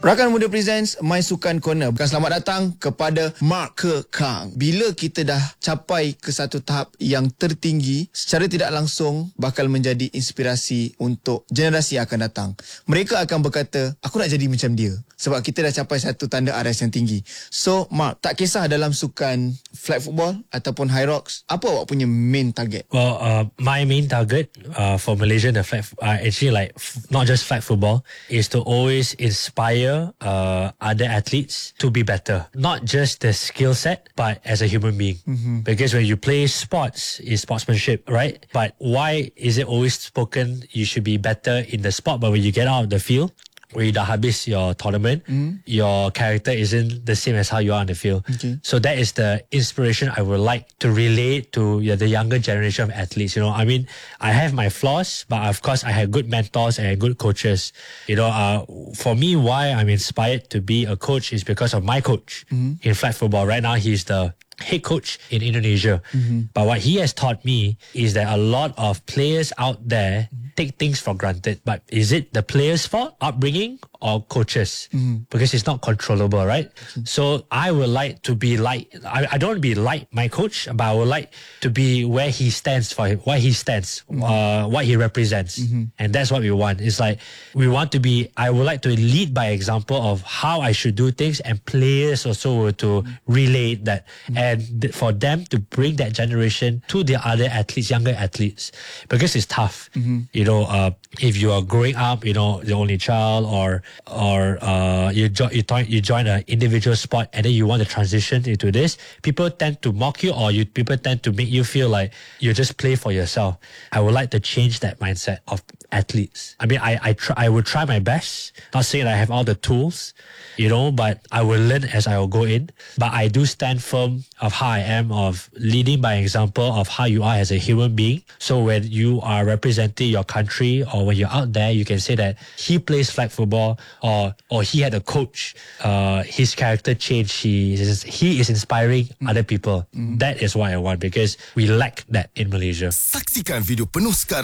Rakan Muda Presents My Sukan Corner. Bukan selamat datang kepada Mark Kekang. Bila kita dah capai ke satu tahap yang tertinggi, secara tidak langsung bakal menjadi inspirasi untuk generasi yang akan datang. Mereka akan berkata, aku nak jadi macam dia. Sebab kita dah capai satu tanda aras yang tinggi. So, Mark, tak kisah dalam sukan flag football ataupun high rocks, apa awak punya main target? Well, my main target for Malaysia, the flag, actually like not just flag football, is to always inspire other athletes to be better. Not just the skill set, but as a human being. Because when you play sports, it's sportsmanship, right? But why is it always spoken you should be better in the sport, but when you get out of the field, where you dah habis your tournament, your character isn't the same as how you are on the field. Okay. So that is the inspiration I would like to relate to the younger generation of athletes. You know, I mean, I have my flaws, but of course I have good mentors and good coaches. You know, for me, why I'm inspired to be a coach is because of my coach in flag football. Right now, he's the head coach in Indonesia. But what he has taught me is that a lot of players out there take things for granted. But is it the players' fault, upbringing, or coaches? Because it's not controllable, right? So I would like to be like, I don't want to be like my coach, but I would like to be where he stands for him, what he stands, what he represents. And that's what we want. It's like, we want to be, I would like to lead by example of how I should do things, and players also were to relate that. And for them to bring that generation to the other athletes, younger athletes, because it's tough. You know, if you are growing up, you know, the only child, or you join an individual sport, and then you want to transition into this, people tend to mock you, or people tend to make you feel like you just play for yourself. I would like to change that mindset of athletes. I mean, I would try my best. Not saying I have all the tools, you know, but I will learn as I will go in. But I do stand firm of how I am, of leading by example of how you are as a human being. So when you are representing your country, or when you're out there, you can say that he plays flag football, or he had a coach, his character changed, he is inspiring other people. That is what I want, because we lack that in Malaysia. Saksikan video penuh sekarang.